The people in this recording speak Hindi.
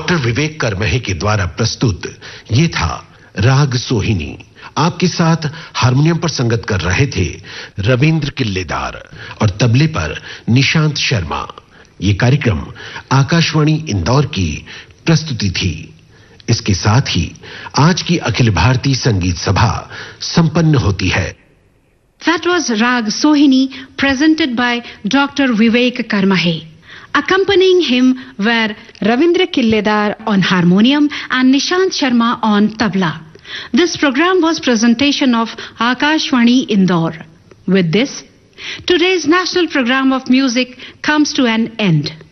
डॉक्टर विवेक करमहे के द्वारा प्रस्तुत ये था राग सोहिनी। आपके साथ हारमोनियम पर संगत कर रहे थे रविंद्र किल्लेदार और तबले पर निशांत शर्मा। ये कार्यक्रम आकाशवाणी इंदौर की प्रस्तुति थी। इसके साथ ही आज की अखिल भारतीय संगीत सभा संपन्न होती है। That was Rag Sohini presented by Dr. Vivek Karmahe. Accompanying him were Ravindra Killedar on harmonium and Nishant Sharma on tabla. This program was presentation of Akashvani Indore. With this, today's national program of music comes to an end.